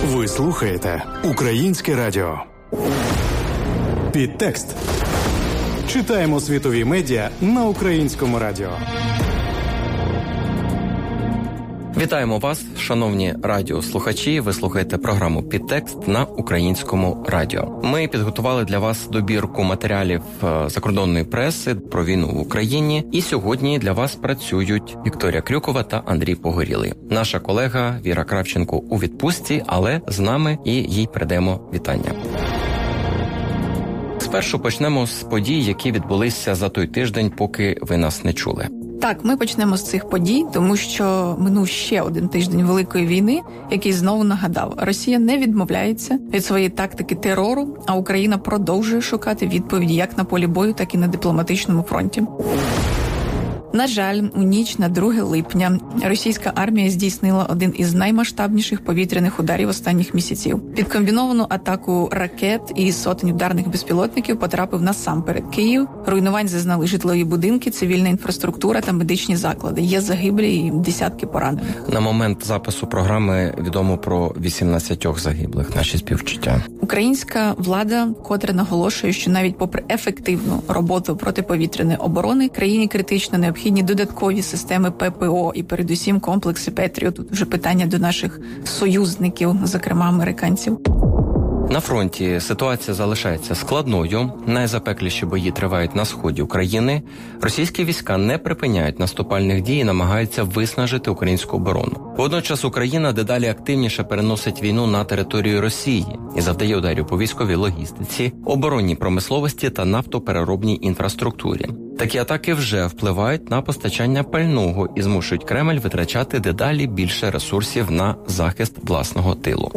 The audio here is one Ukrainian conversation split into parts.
Ви слухаєте Українське радіо. Підтекст. Читаємо світові медіа на Українському радіо. Вітаємо вас, шановні радіослухачі. Ви слухаєте програму «Підтекст» на Українському радіо. Ми підготували для вас добірку матеріалів закордонної преси про війну в Україні. І сьогодні для вас працюють Вікторія Крюкова та Андрій Погорілий. Наша колега Віра Кравченко у відпустці, але з нами, і їй передаємо вітання. Спершу почнемо з подій, які відбулися за той тиждень, поки ви нас не чули. Так, ми почнемо з цих подій, тому що минув ще один тиждень Великої війни, який знову нагадав, Росія не відмовляється від своєї тактики терору, а Україна продовжує шукати відповіді як на полі бою, так і на дипломатичному фронті. На жаль, у ніч на 2 липня російська армія здійснила один із наймасштабніших повітряних ударів останніх місяців. Під комбіновану атаку ракет і сотень ударних безпілотників потрапив насамперед Київ. Руйнувань зазнали житлові будинки, цивільна інфраструктура та медичні заклади. Є загиблі і десятки поранених. На момент запису програми відомо про 18 загиблих. Наші співчуття. Українська влада котре наголошує, що навіть попри ефективну роботу протиповітряної оборони, країні критично необхідні додаткові системи ППО і передусім комплекси Петріот. Тут вже питання до наших союзників, зокрема американців. На фронті ситуація залишається складною. Найзапекліші бої тривають на сході України. Російські війська не припиняють наступальних дій і намагаються виснажити українську оборону. Водночас Україна дедалі активніше переносить війну на територію Росії і завдає ударів по військовій логістиці, оборонній промисловості та нафтопереробній інфраструктурі. Такі атаки вже впливають на постачання пального і змушують Кремль витрачати дедалі більше ресурсів на захист власного тилу.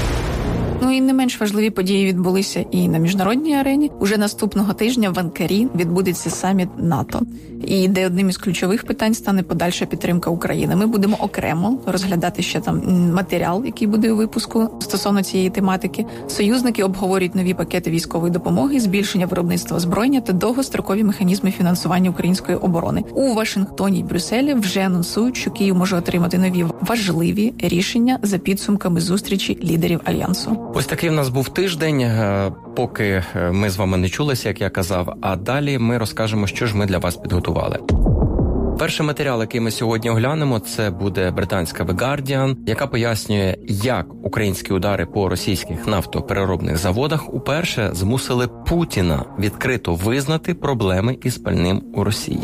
Ну і не менш важливі події відбулися і на міжнародній арені. Уже наступного тижня в Анкарі відбудеться саміт НАТО, і де одним із ключових питань стане подальша підтримка України. Ми будемо окремо розглядати ще там матеріал, який буде у випуску стосовно цієї тематики. Союзники обговорюють нові пакети військової допомоги, збільшення виробництва озброєння та довгострокові механізми фінансування української оборони. У Вашингтоні й Брюсселі вже анонсують, що Київ може отримати нові важливі рішення за підсумками зустрічі лідерів Альянсу. Ось такий в нас був тиждень, поки ми з вами не чулися, як я казав, а далі ми розкажемо, що ж ми для вас підготували. Перший матеріал, який ми сьогодні оглянемо, це буде британська The Guardian, яка пояснює, як українські удари по російських нафтопереробних заводах уперше змусили Путіна відкрито визнати проблеми із пальним у Росії.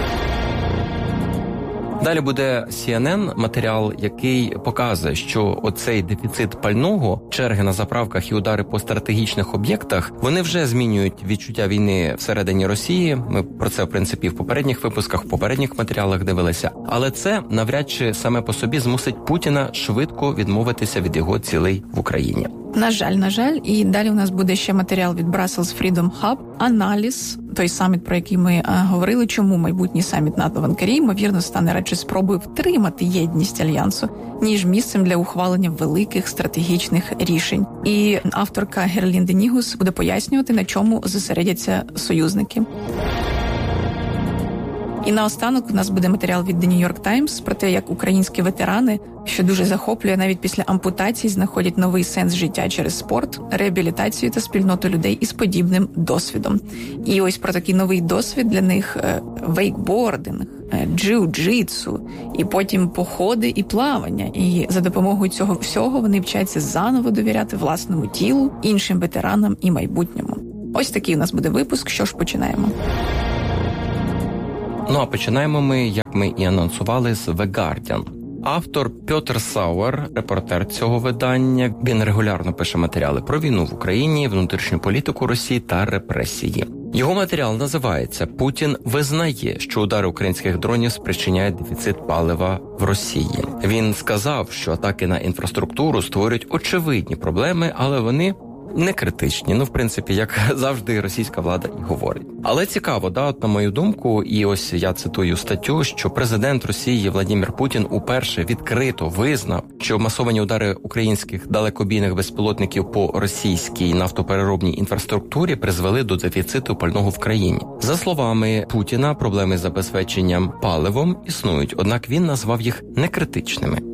Далі буде CNN матеріал, який показує, що оцей дефіцит пального, черги на заправках і удари по стратегічних об'єктах, вони вже змінюють відчуття війни всередині Росії. Ми про це, в принципі, в попередніх випусках, в попередніх матеріалах дивилися. Але це навряд чи саме по собі змусить Путіна швидко відмовитися від його цілей в Україні. На жаль. І далі у нас буде ще матеріал від Brussels Freedom Hub, аналіз, той саміт, про який ми говорили, чому майбутній саміт НАТО в Анкарі, ймовірно, стане радше спробою втримати єдність Альянсу, ніж місцем для ухвалення великих стратегічних рішень. І авторка Герлінде Нігус буде пояснювати, на чому зосередяться союзники. І наостанок у нас буде матеріал від The New York Times про те, як українські ветерани, що дуже захоплює, навіть після ампутацій знаходять новий сенс життя через спорт, реабілітацію та спільноту людей із подібним досвідом. І ось про такий новий досвід для них вейкбординг, джиу-джитсу, і потім походи і плавання. І за допомогою цього всього вони вчаться заново довіряти власному тілу, іншим ветеранам і майбутньому. Ось такий у нас буде випуск. Що ж, починаємо. Ну а починаємо ми, як ми і анонсували, з The Guardian. Автор Пьотр Сауер, репортер цього видання, він регулярно пише матеріали про війну в Україні, внутрішню політику Росії та репресії. Його матеріал називається «Путін визнає, що удари українських дронів спричиняють дефіцит палива в Росії». Він сказав, що атаки на інфраструктуру створюють очевидні проблеми, але вони не критичні. Ну, в принципі, як завжди російська влада і говорить. Але цікаво, на мою думку, і ось я цитую статтю, що президент Росії Владимир Путін уперше відкрито визнав, що масовані удари українських далекобійних безпілотників по російській нафтопереробній інфраструктурі призвели до дефіциту пального в країні. За словами Путіна, проблеми з забезпеченням паливом існують, однак він назвав їх некритичними.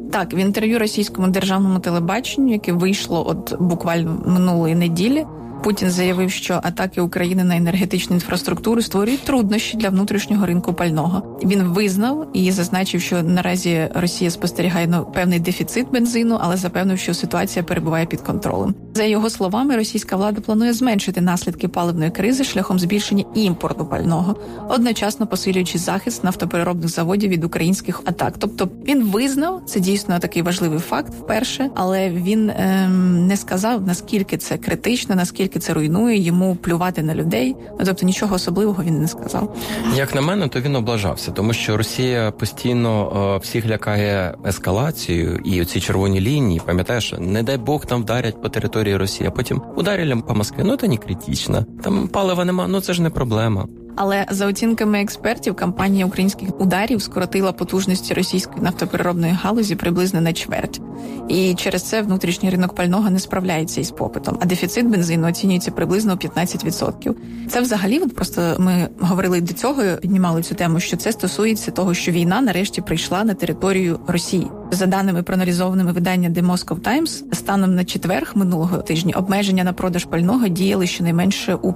Так, в інтерв'ю російському державному телебаченню, яке вийшло буквально минулої неділі, Путін заявив, що атаки України на енергетичну інфраструктуру створюють труднощі для внутрішнього ринку пального. Він визнав і зазначив, що наразі Росія спостерігає певний дефіцит бензину, але запевнив, що ситуація перебуває під контролем. За його словами, російська влада планує зменшити наслідки паливної кризи шляхом збільшення імпорту пального, одночасно посилюючи захист нафтопереробних заводів від українських атак. Тобто він визнав, це дійсно такий важливий факт вперше, але він не сказав, наскільки це критично, наскільки це руйнує, йому плювати на людей. Тобто нічого особливого він не сказав. Як на мене, то він облажався, тому що Росія постійно всіх лякає ескалацією і оці червоні лінії, пам'ятаєш, не дай Бог там вдарять по території Росії, а потім ударили по Москві, це не критично, там палива нема, це ж не проблема. Але за оцінками експертів, кампанія українських ударів скоротила потужності російської нафтопереробної галузі приблизно на чверть. І через це внутрішній ринок пального не справляється із попитом, а дефіцит бензину оцінюється приблизно у 15%. Це взагалі, просто ми говорили до цього, піднімали цю тему, що це стосується того, що війна нарешті прийшла на територію Росії. За даними проаналізованими видання The Moscow Times, станом на четверг минулого тижня обмеження на продаж пального діяли щонайменше у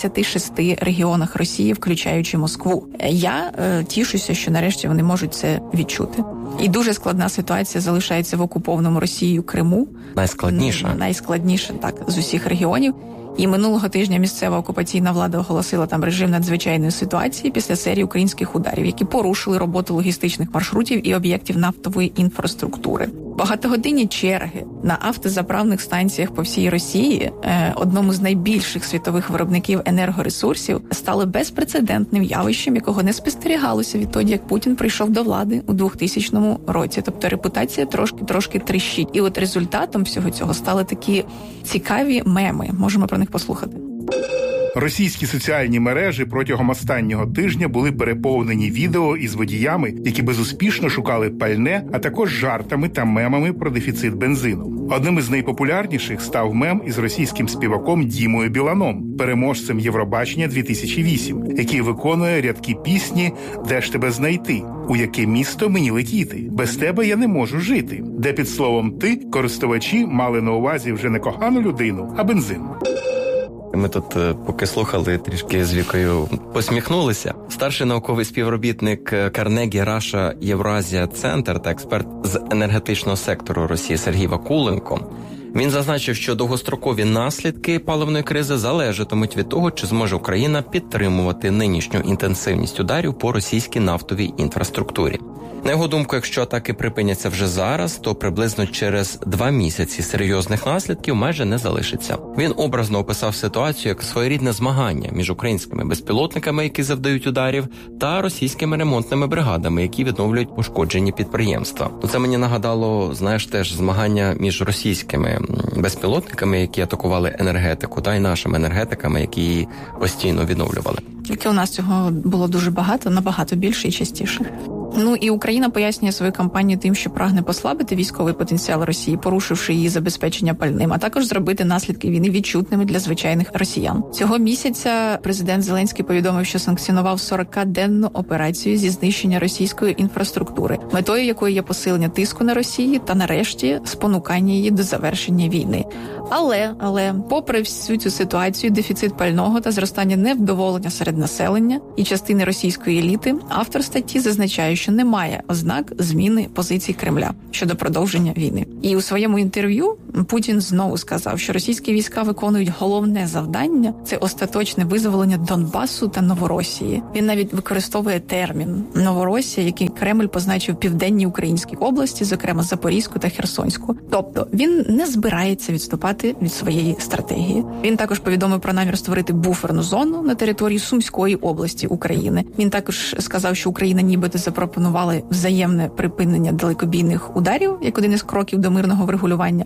56 регіонах Росії, включаючи Москву. Я тішуся, що нарешті вони можуть це відчути. І дуже складна ситуація залишається в окупованому Росією Криму. Найскладніша, так, з усіх регіонів. І минулого тижня місцева окупаційна влада оголосила там режим надзвичайної ситуації після серії українських ударів, які порушили роботу логістичних маршрутів і об'єктів нафтової інфраструктури. Багатогодинні черги на автозаправних станціях по всій Росії, одному з найбільших світових виробників енергоресурсів, стали безпрецедентним явищем, якого не спостерігалося відтоді, як Путін прийшов до влади у 2000 році. Тобто репутація трошки тріщить. І от результатом всього цього стали такі цікаві меми. Можемо про них послухати. Російські соціальні мережі протягом останнього тижня були переповнені відео із водіями, які безуспішно шукали пальне, а також жартами та мемами про дефіцит бензину. Одним із найпопулярніших став мем із російським співаком Дімою Біланом, переможцем Євробачення 2008, який виконує рядки пісні «Де ж тебе знайти?», «У яке місто мені летіти?», «Без тебе я не можу жити», де під словом «ти» користувачі мали на увазі вже не кохану людину, а бензин. Ми тут, поки слухали, трішки з Вікою посміхнулися. Старший науковий співробітник Carnegie Russia Eurasia Center та експерт з енергетичного сектору Росії Сергій Вакуленко. Він зазначив, що довгострокові наслідки паливної кризи залежатимуть від того, чи зможе Україна підтримувати нинішню інтенсивність ударів по російській нафтовій інфраструктурі. На його думку, якщо атаки припиняться вже зараз, то приблизно через 2 місяці серйозних наслідків майже не залишиться. Він образно описав ситуацію як своєрідне змагання між українськими безпілотниками, які завдають ударів, та російськими ремонтними бригадами, які відновлюють пошкоджені підприємства. Це мені нагадало, теж змагання між російськими безпілотниками, які атакували енергетику, та й нашими енергетиками, які її постійно відновлювали. Тільки у нас цього було дуже багато, набагато більше і частіше. І Україна пояснює свою кампанію тим, що прагне послабити військовий потенціал Росії, порушивши її забезпечення пальним, а також зробити наслідки війни відчутними для звичайних росіян. Цього місяця президент Зеленський повідомив, що санкціонував 40-денну операцію зі знищення російської інфраструктури, метою якої є посилення тиску на Росію та, нарешті, спонукання її до завершення війни. Але, попри всю цю ситуацію, дефіцит пального та зростання невдоволення серед населення і частини російської еліти, автор статті зазначає, що немає ознак зміни позицій Кремля щодо продовження війни. І у своєму інтерв'ю Путін знову сказав, що російські війська виконують головне завдання – це остаточне визволення Донбасу та Новоросії. Він навіть використовує термін «Новоросія», який Кремль позначив південні українські області, зокрема Запорізьку та Херсонську. Тобто він не збирається відступати від своєї стратегії. Він також повідомив про намір створити буферну зону на території Сумської області України. Він також сказав, що Україна нібито запропонувала взаємне припинення далекобійних ударів як один із кроків до мирного врегулювання, але Росія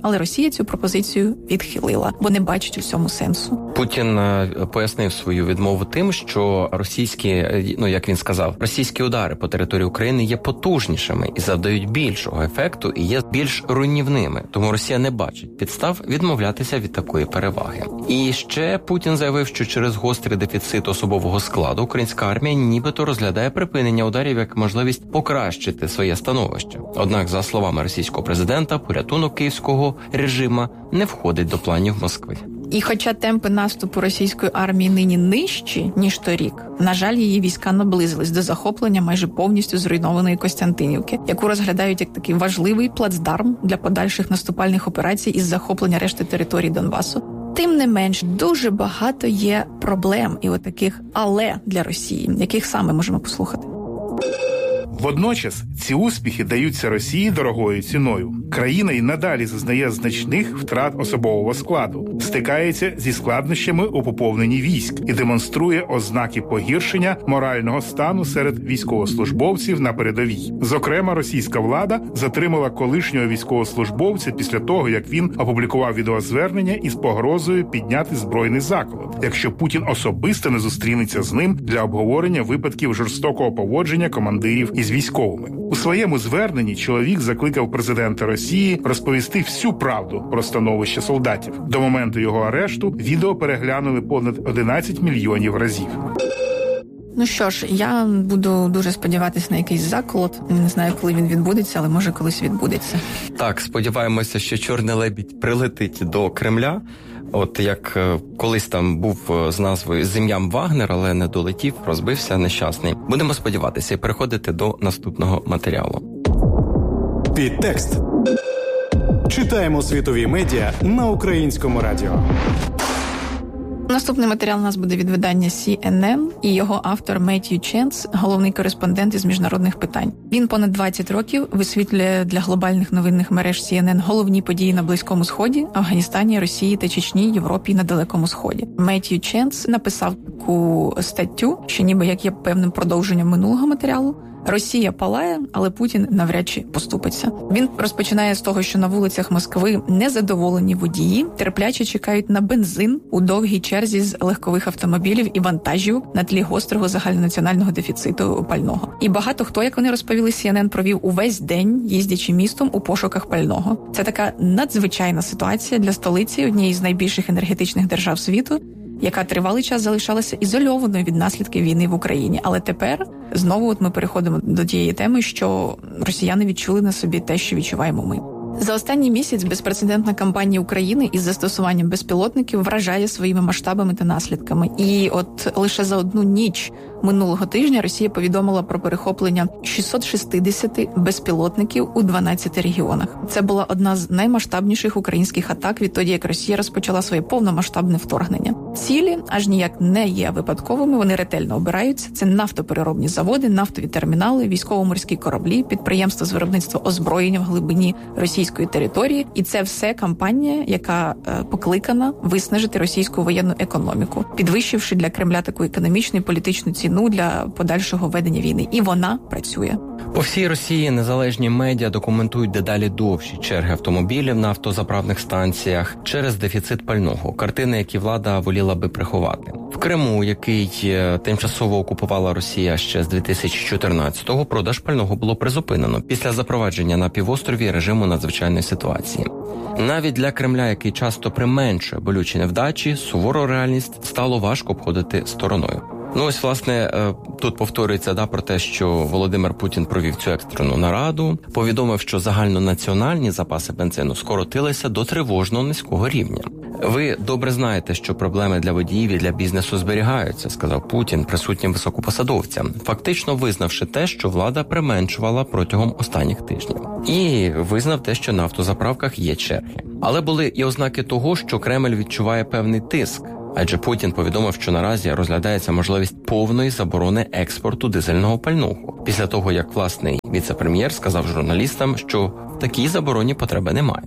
Росія цю пропозицію відхилила, бо не бачить у всьому сенсу. Путін пояснив свою відмову тим, що російські, як він сказав, російські удари по території України є потужнішими і завдають більшого ефекту і є більш руйнівними. Тому Росія не бачить підстав відмовлятися від такої переваги. І ще Путін заявив, що через гострий дефіцит особового складу українська армія нібито розглядає припинення ударів як можливість покращити своє становище. Однак, за словами російського президента, порятунок київського режиму не входить до планів Москви. І хоча темпи наступу російської армії нині нижчі, ніж торік, на жаль, її війська наблизились до захоплення майже повністю зруйнованої Костянтинівки, яку розглядають як такий важливий плацдарм для подальших наступальних операцій із захоплення решти території Донбасу. Тим не менш, дуже багато є проблем і отаких «але» для Росії, яких саме можемо послухати. Водночас ці успіхи даються Росії дорогою ціною. Країна й надалі зазнає значних втрат особового складу, стикається зі складнощами у поповненні військ і демонструє ознаки погіршення морального стану серед військовослужбовців на передовій. Зокрема, російська влада затримала колишнього військовослужбовця після того, як він опублікував відеозвернення із погрозою підняти збройний заколот, якщо Путін особисто не зустрінеться з ним для обговорення випадків жорстокого поводження командирів із військовими. У своєму зверненні чоловік закликав президента Росії розповісти всю правду про становище солдатів. До моменту його арешту відео переглянули понад 11 мільйонів разів. Ну що ж, я буду дуже сподіватися на якийсь заколот. Не знаю, коли він відбудеться, але може колись відбудеться. Так, сподіваємося, що чорний лебідь прилетить до Кремля. От як колись там був з назвою з ім'ям Вагнер, але не долетів, розбився нещасний. Будемо сподіватися і переходити до наступного матеріалу. Підтекст. Читаємо світові медіа на Українському радіо. Наступний матеріал у нас буде від видання CNN і його автор Меттью Ченс, головний кореспондент із міжнародних питань. Він понад 20 років висвітлює для глобальних новинних мереж CNN головні події на Близькому Сході, Афганістані, Росії та Чечні, Європі і на Далекому Сході. Меттью Ченс написав таку статтю, що ніби як є певним продовженням минулого матеріалу. Росія палає, але Путін навряд чи поступиться. Він розпочинає з того, що на вулицях Москви незадоволені водії терпляче чекають на бензин у довгій черзі з легкових автомобілів і вантажівок на тлі гострого загальнонаціонального дефіциту пального. І багато хто, як вони розповіли, CNN провів увесь день, їздячи містом у пошуках пального. Це така надзвичайна ситуація для столиці однієї з найбільших енергетичних держав світу, яка тривалий час залишалася ізольованою від наслідків війни в Україні. Але тепер знову ми переходимо до тієї теми, що росіяни відчули на собі те, що відчуваємо ми. За останній місяць безпрецедентна кампанія України із застосуванням безпілотників вражає своїми масштабами та наслідками. І от лише за одну ніч минулого тижня Росія повідомила про перехоплення 660 безпілотників у 12 регіонах. Це була одна з наймасштабніших українських атак відтоді, як Росія розпочала своє повномасштабне вторгнення. Цілі аж ніяк не є випадковими, вони ретельно обираються. Це нафтопереробні заводи, нафтові термінали, військово-морські кораблі, підприємства з виробництва озброєння в глибині російської території. І це все кампанія, яка покликана виснажити російську воєнну економіку, підвищивши для Кремля таку економічну і політичну ціну для подальшого ведення війни. І вона працює. По всій Росії незалежні медіа документують дедалі довші черги автомобілів на автозаправних станціях через дефіцит пального. Картини, які влада воліла би приховати. В Криму, який тимчасово окупувала Росія ще з 2014-го, продаж пального було призупинено після запровадження на півострові режиму надзвичайної ситуації. Навіть для Кремля, який часто применшує болючі невдачі, сувору реальність стало важко обходити стороною. Ну ось, власне, тут повторюється про те, що Володимир Путін провів цю екстрену нараду, повідомив, що загальнонаціональні запаси бензину скоротилися до тривожно низького рівня. Ви добре знаєте, що проблеми для водіїв і для бізнесу зберігаються, сказав Путін присутнім високопосадовцям, фактично визнавши те, що влада применшувала протягом останніх тижнів. І визнав те, що на автозаправках є черги. Але були і ознаки того, що Кремль відчуває певний тиск. Адже Путін повідомив, що наразі розглядається можливість повної заборони експорту дизельного пального. Після того, як власний віце-прем'єр сказав журналістам, що в такій забороні потреби немає.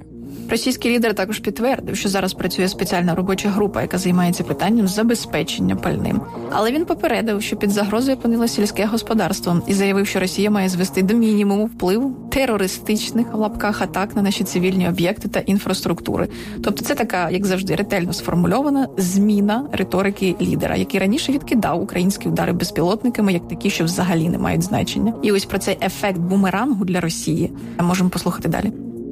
Російський лідер також підтвердив, що зараз працює спеціальна робоча група, яка займається питанням забезпечення пальним. Але він попередив, що під загрозою опинилось сільське господарство і заявив, що Росія має звести до мінімуму вплив терористичних в лапках атак на наші цивільні об'єкти та інфраструктури. Тобто це така, як завжди, ретельно сформульована зміна риторики лідера, який раніше відкидав українські удари безпілотниками як такі, що взагалі не мають значення. І ось про цей ефект бумерангу для Росії можемо послухати далі.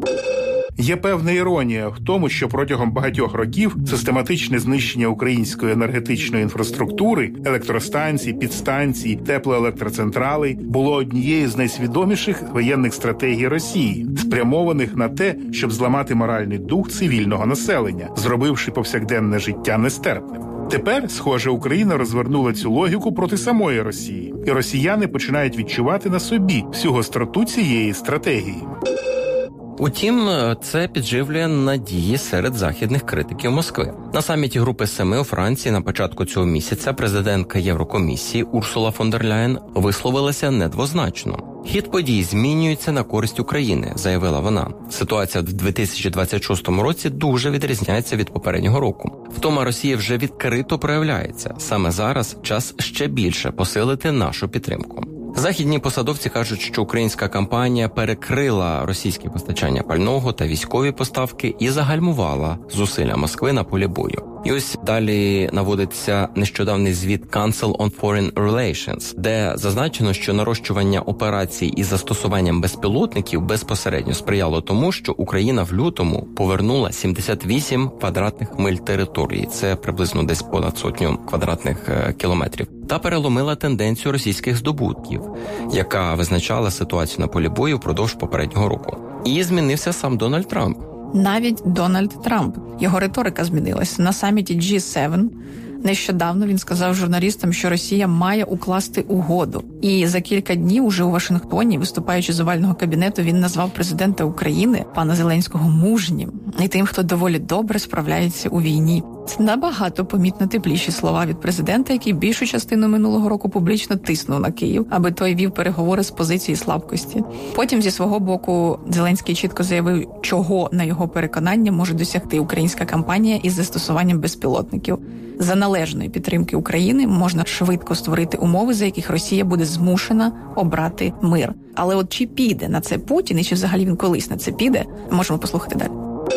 Є певна іронія в тому, що протягом багатьох років систематичне знищення української енергетичної інфраструктури, електростанцій, підстанцій, теплоелектроцентралей було однією з найсвідоміших воєнних стратегій Росії, спрямованих на те, щоб зламати моральний дух цивільного населення, зробивши повсякденне життя нестерпним. Тепер, схоже, Україна розвернула цю логіку проти самої Росії, і росіяни починають відчувати на собі всю гостроту цієї стратегії. Утім, це підживлює надії серед західних критиків Москви. На саміті Групи Семи у Франції на початку цього місяця президентка Єврокомісії Урсула фон дер Ляєн висловилася недвозначно. Хід подій змінюється на користь України, заявила вона. Ситуація в 2026 році дуже відрізняється від попереднього року. Втома Росії вже відкрито проявляється. Саме зараз час ще більше посилити нашу підтримку. Західні посадовці кажуть, що українська кампанія перекрила російські постачання пального та військові поставки і загальмувала зусилля Москви на полі бою. І ось далі наводиться нещодавний звіт Council on Foreign Relations, де зазначено, що нарощування операцій із застосуванням безпілотників безпосередньо сприяло тому, що Україна в лютому повернула 78 квадратних миль території, це приблизно десь понад 100 квадратних кілометрів, та переломила тенденцію російських здобутків, яка визначала ситуацію на полі бою впродовж попереднього року. І змінився сам Дональд Трамп. Навіть Дональд Трамп. Його риторика змінилася. На саміті G7 нещодавно він сказав журналістам, що Росія має укласти угоду. І за кілька днів уже у Вашингтоні, виступаючи з овального кабінету, він назвав президента України, пана Зеленського, мужнім і тим, хто доволі добре справляється у війні. Це набагато помітно тепліші слова від президента, який більшу частину минулого року публічно тиснув на Київ, аби той вів переговори з позиції слабкості. Потім зі свого боку Зеленський чітко заявив, чого, на його переконання, може досягти українська кампанія із застосуванням безпілотників. За належної підтримки України можна швидко створити умови, за яких Росія буде змушена обрати мир. Але от чи піде на це Путін, і чи взагалі він колись на це піде, можемо послухати далі.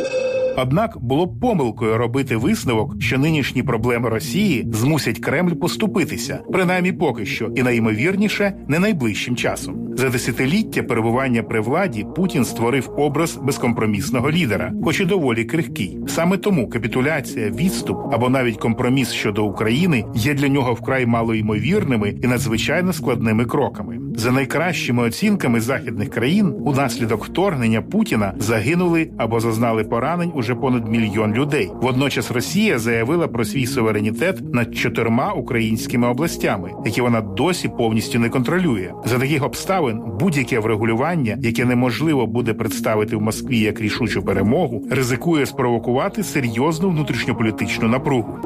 Однак було б помилкою робити висновок, що нинішні проблеми Росії змусять Кремль поступитися, принаймні поки що, і найімовірніше, не найближчим часом. За десятиліття перебування при владі Путін створив образ безкомпромісного лідера, хоч і доволі крихкий. Саме тому капітуляція, відступ або навіть компроміс щодо України є для нього вкрай малоймовірними і надзвичайно складними кроками. За найкращими оцінками західних країн, унаслідок вторгнення Путіна загинули або зазнали поранень уже понад 1 мільйон людей. Водночас Росія заявила про свій суверенітет над 4 українськими областями, які вона досі повністю не контролює. За таких обставин будь-яке врегулювання, яке неможливо буде представити в Москві як рішучу перемогу, ризикує спровокувати серйозну внутрішньополітичну напругу.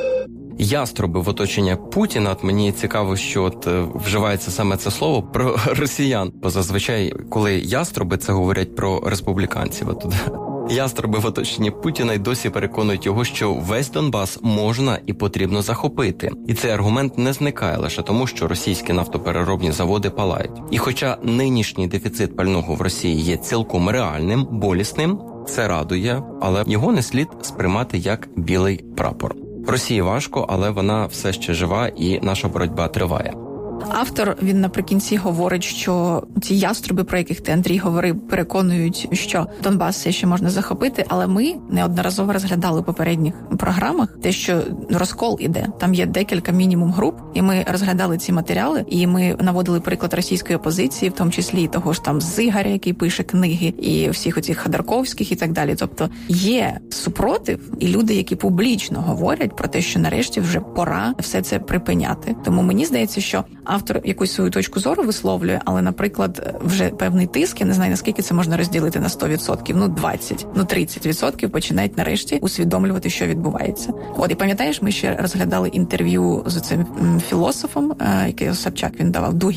Яструби в оточенні Путіна. От мені цікаво, що вживається саме це слово про росіян. Бо зазвичай, коли яструби, це говорять про республіканців. Яструби в оточенні Путіна й досі переконують його, що весь Донбас можна і потрібно захопити. І цей аргумент не зникає лише тому, що російські нафтопереробні заводи палають. І хоча нинішній дефіцит пального в Росії є цілком реальним, болісним, це радує, але його не слід сприймати як білий прапор. Росії важко, але вона все ще жива і наша боротьба триває. Автор, він наприкінці говорить, що ці яструби, про яких ти, Андрій, говорив, переконують, що Донбас все ще можна захопити, але ми неодноразово розглядали в попередніх програмах те, що розкол іде. Там є декілька мінімум груп, і ми розглядали ці матеріали, і ми наводили приклад російської опозиції, в тому числі і того ж там Зигаря, який пише книги, і всіх оцих Ходорковських і так далі. Тобто є супротив і люди, які публічно говорять про те, що нарешті вже пора все це припиняти. Тому мені здається, що автор якусь свою точку зору висловлює, але, наприклад, вже певний тиск, я не знаю, наскільки це можна розділити на 100%, 20, 30% починають нарешті усвідомлювати, що відбувається. І пам'ятаєш, ми ще розглядали інтерв'ю з цим філософом, який Собчак він давав, Дугін.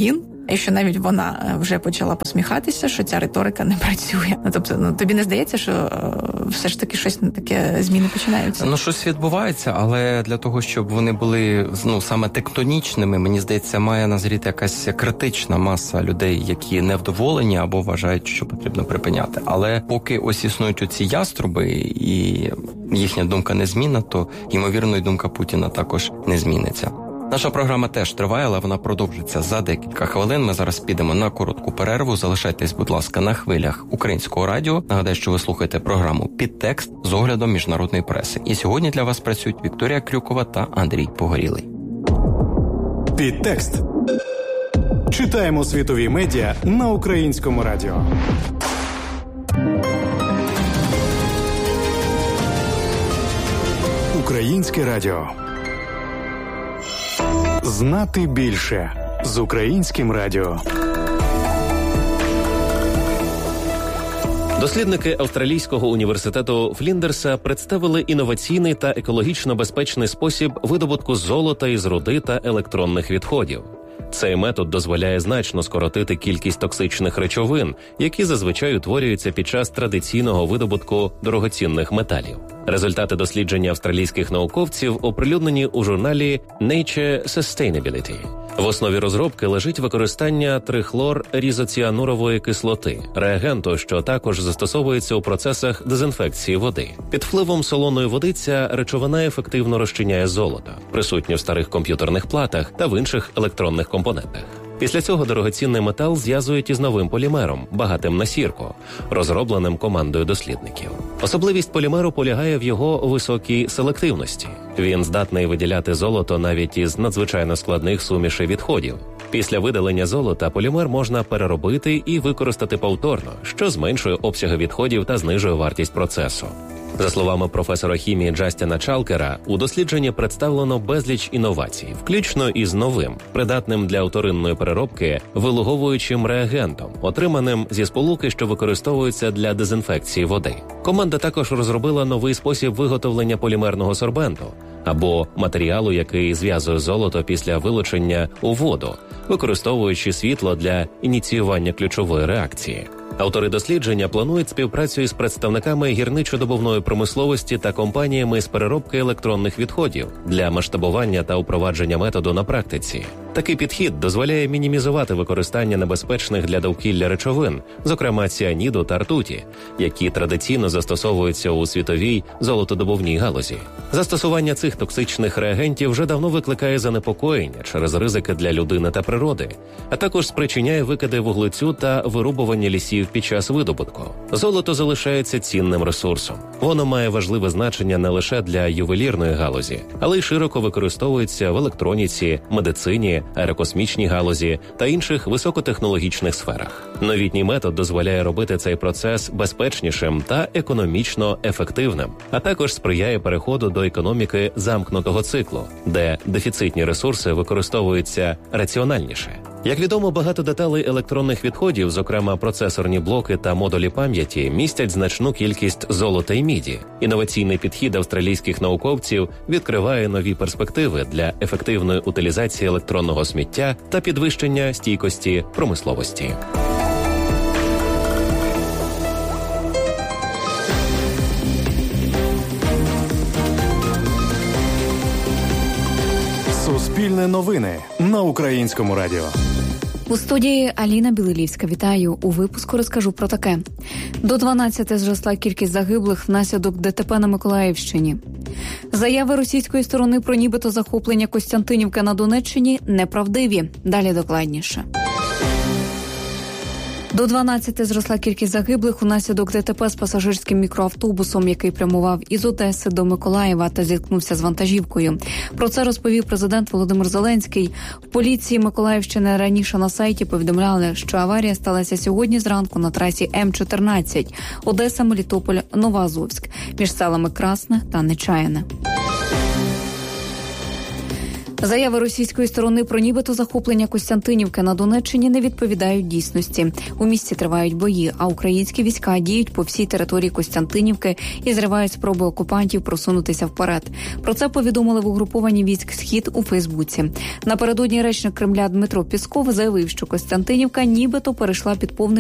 і що навіть вона вже почала посміхатися, що ця риторика не працює. Тобто, тобі не здається, що все ж таки щось таке, зміни починаються? Щось відбувається, але для того, щоб вони були, саме тектонічними, мені здається, має назріти якась критична маса людей, які невдоволені або вважають, що потрібно припиняти. Але поки ось існують оці яструби і їхня думка не змінна, то, ймовірно, і думка Путіна також не зміниться. Наша програма теж триває, але вона продовжиться за декілька хвилин. Ми зараз підемо на коротку перерву. Залишайтесь, будь ласка, на хвилях Українського радіо. Нагадаю, що ви слухаєте програму «Підтекст» з оглядом міжнародної преси. І сьогодні для вас працюють Вікторія Крюкова та Андрій Погорілий. «Підтекст». Читаємо світові медіа на Українському радіо. Українське радіо. Знати більше з Українським радіо. Дослідники Австралійського університету Фліндерса представили інноваційний та екологічно безпечний спосіб видобутку золота із руди та електронних відходів. Цей метод дозволяє значно скоротити кількість токсичних речовин, які зазвичай утворюються під час традиційного видобутку дорогоцінних металів. Результати дослідження австралійських науковців оприлюднені у журналі Nature Sustainability. В основі розробки лежить використання трихлор-різоціанурової кислоти, реагенту, що також застосовується у процесах дезінфекції води. Під впливом солоної води ця речовина ефективно розчиняє золото, присутнє в старих комп'ютерних платах та в інших електронних компонентах. Після цього дорогоцінний метал зв'язують із новим полімером, багатим на сірку, розробленим командою дослідників. Особливість полімеру полягає в його високій селективності. Він здатний виділяти золото навіть із надзвичайно складних сумішей відходів. Після видалення золота полімер можна переробити і використати повторно, що зменшує обсяги відходів та знижує вартість процесу. За словами професора хімії Джастіна Чалкера, у дослідженні представлено безліч інновацій, включно із новим, придатним для вторинної переробки, вилуговуючим реагентом, отриманим зі сполуки, що використовуються для дезінфекції води. Команда також розробила новий спосіб виготовлення полімерного сорбенту, або матеріалу, який зв'язує золото після вилучення у воду, використовуючи світло для ініціювання ключової реакції. Автори дослідження планують співпрацю із представниками гірничо-добувної промисловості та компаніями з переробки електронних відходів для масштабування та упровадження методу на практиці. Такий підхід дозволяє мінімізувати використання небезпечних для довкілля речовин, зокрема ціаніду та ртуті, які традиційно застосовуються у світовій золотодобувній галузі. Застосування цих токсичних реагентів вже давно викликає занепокоєння через ризики для людини та природи, а також спричиняє викиди вуглецю та вирубування лісів під час видобутку. Золото залишається цінним ресурсом. Воно має важливе значення не лише для ювелірної галузі, але й широко використовується в електроніці, медицині, аерокосмічній галузі та інших високотехнологічних сферах. Новітній метод дозволяє робити цей процес безпечнішим та економічно ефективним, а також сприяє переходу до економіки замкнутого циклу, де дефіцитні ресурси використовуються раціональніше. Як відомо, багато деталей електронних відходів, зокрема процесорні блоки та модулі пам'яті, містять значну кількість золота і міді. Інноваційний підхід австралійських науковців відкриває нові перспективи для ефективної утилізації електронного сміття та підвищення стійкості промисловості. Суспільне новини на Українському радіо. У студії Аліна Білилівська. Вітаю. У випуску розкажу про таке. До 12 зросла кількість загиблих внаслідок ДТП на Миколаївщині. Заяви російської сторони про нібито захоплення Костянтинівки на Донеччині неправдиві. Далі докладніше. До 12 зросла кількість загиблих унаслідок ДТП з пасажирським мікроавтобусом, який прямував із Одеси до Миколаєва та зіткнувся з вантажівкою. Про це розповів президент Володимир Зеленський. В поліції Миколаївщини раніше на сайті повідомляли, що аварія сталася сьогодні зранку на трасі М14 Одеса, Мелітополь, Новоазовськ між селами Красне та Нечаяне. Заяви російської сторони про нібито захоплення Костянтинівки на Донеччині не відповідають дійсності. У місті тривають бої, а українські війська діють по всій території Костянтинівки і зривають спроби окупантів просунутися вперед. Про це повідомили в угрупованні військ «Схід» у Фейсбуці. Напередодні речник Кремля Дмитро Пєсков заявив, що Костянтинівка нібито перейшла під повний